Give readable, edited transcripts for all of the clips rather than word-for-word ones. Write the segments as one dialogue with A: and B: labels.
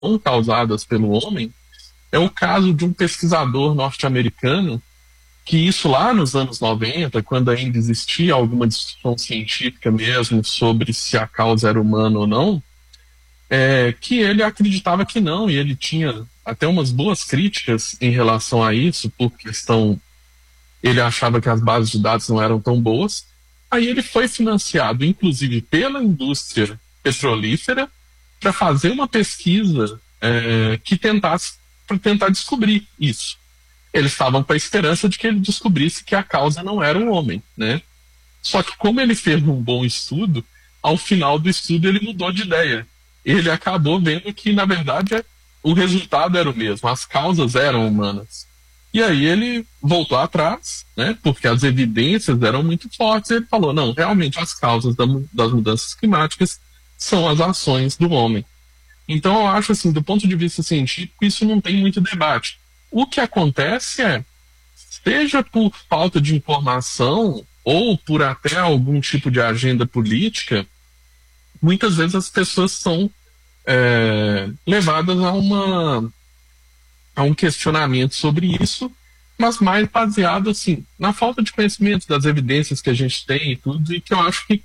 A: não causadas pelo homem, é o caso de um pesquisador norte-americano que isso lá nos anos 90, quando ainda existia alguma discussão científica mesmo sobre se a causa era humana ou não, que ele acreditava que não, e ele tinha até umas boas críticas em relação a isso, por questão, ele achava que as bases de dados não eram tão boas. Aí ele foi financiado, inclusive, pela indústria petrolífera para fazer uma pesquisa que tentasse para tentar descobrir isso. Eles estavam com a esperança de que ele descobrisse que a causa não era o homem, né? Só que como ele fez um bom estudo, ao final do estudo ele mudou de ideia. Ele acabou vendo que, na verdade, o resultado era o mesmo, as causas eram humanas. E aí ele voltou atrás, né? Porque as evidências eram muito fortes. Ele falou, não, realmente as causas das mudanças climáticas são as ações do homem. Então eu acho assim, do ponto de vista científico, isso não tem muito debate. O que acontece seja por falta de informação ou por até algum tipo de agenda política, muitas vezes as pessoas são levadas a um questionamento sobre isso, mas mais baseado assim, na falta de conhecimento das evidências que a gente tem e tudo, e que eu acho que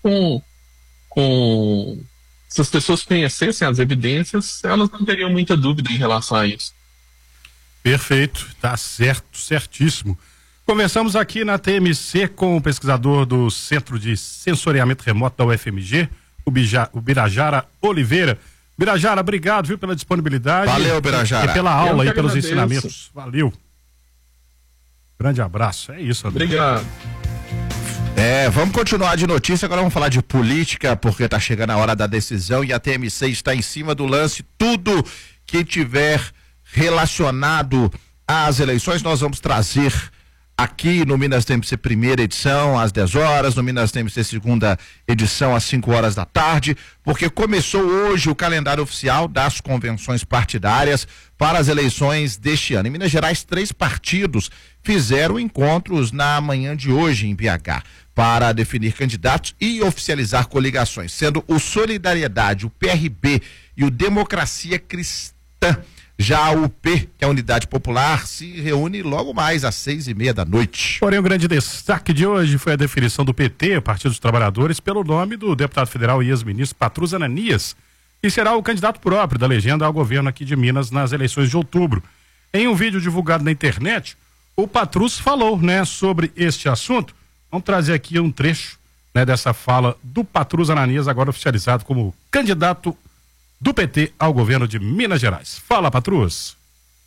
A: se as pessoas conhecessem as evidências, elas não teriam muita dúvida em relação a isso.
B: Perfeito, tá certo, certíssimo. Conversamos aqui na TMC com o pesquisador do Centro de Sensoriamento Remoto da UFMG, o Birajara Oliveira. Birajara, obrigado, viu, pela disponibilidade.
C: Valeu, Birajara.
B: E pela aula aí, pelos
A: agradeço.
B: ensinamentos. Valeu. Grande abraço, é isso, André.
A: Obrigado.
C: Vamos continuar de notícia, agora vamos falar de política, porque tá chegando a hora da decisão e a TMC está em cima do lance. Tudo que tiver relacionado às eleições, nós vamos trazer aqui no Minas TMC primeira edição às 10 horas, no Minas TMC segunda edição às 5 horas da tarde, porque começou hoje o calendário oficial das convenções partidárias para as eleições deste ano. Em Minas Gerais, 3 partidos fizeram encontros na manhã de hoje em BH para definir candidatos e oficializar coligações, sendo o Solidariedade, o PRB e o Democracia Cristã. Já a UP, que é a Unidade Popular, se reúne logo mais às 6:30 da noite.
B: Porém, o grande destaque de hoje foi a definição do PT, Partido dos Trabalhadores, pelo nome do deputado federal e ex-ministro Patrus Ananias, que será o candidato próprio da legenda ao governo aqui de Minas nas eleições de outubro. Em um vídeo divulgado na internet, o Patrus falou, né, sobre este assunto. Vamos trazer aqui um trecho, né, dessa fala do Patrus Ananias, agora oficializado como candidato do PT ao governo de Minas Gerais. Fala, Patrus.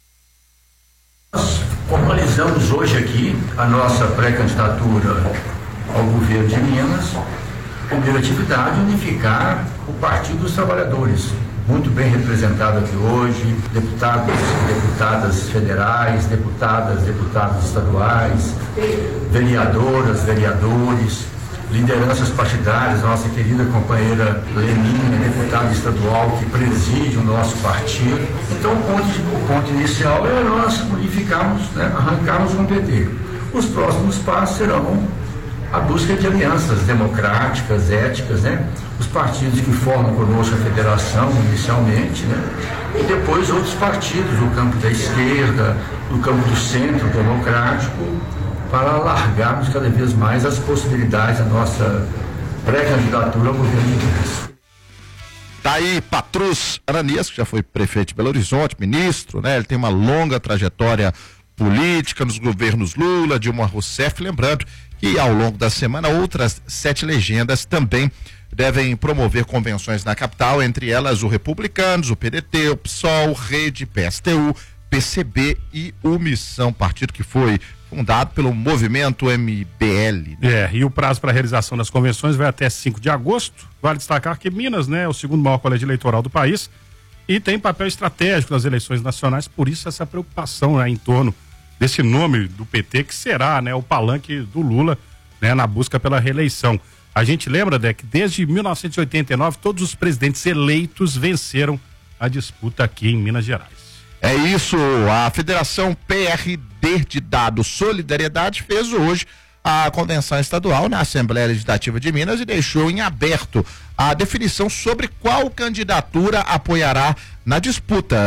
D: Nós formalizamos hoje aqui a nossa pré-candidatura ao governo de Minas, com a objetividade de unificar o Partido dos Trabalhadores, muito bem representado aqui hoje, deputados, deputadas federais, deputados estaduais, vereadoras, vereadores, lideranças partidárias, nossa querida companheira Leninha, deputada estadual que preside o nosso partido. Então o ponto inicial é nós unificarmos, né, arrancarmos com o PT. Os próximos passos serão a busca de alianças democráticas, éticas, né? Os partidos que formam conosco a federação inicialmente, né? E depois outros partidos, no campo da esquerda, no campo do centro democrático, para alargarmos cada vez mais as possibilidades da nossa pré-candidatura ao governo de Minas.
C: Tá aí Patrus Ananias, que já foi prefeito de Belo Horizonte, ministro, né? Ele tem uma longa trajetória política nos governos Lula, Dilma Rousseff, lembrando que ao longo da semana outras 7 legendas também devem promover convenções na capital, entre elas o Republicanos, o PDT, o PSOL, Rede, PSTU, PCB e o Missão, partido que foi fundado pelo movimento MBL.
B: Né? E o prazo para a realização das convenções vai até 5 de agosto. Vale destacar que Minas, né, é o segundo maior colégio eleitoral do país e tem papel estratégico nas eleições nacionais, por isso essa preocupação, né, em torno desse nome do PT, que será, né, o palanque do Lula, né, na busca pela reeleição. A gente lembra, que desde 1989 todos os presidentes eleitos venceram a disputa aqui em Minas Gerais.
C: É isso, a Federação PRD de Dados Solidariedade fez hoje a convenção estadual na Assembleia Legislativa de Minas e deixou em aberto a definição sobre qual candidatura apoiará na disputa.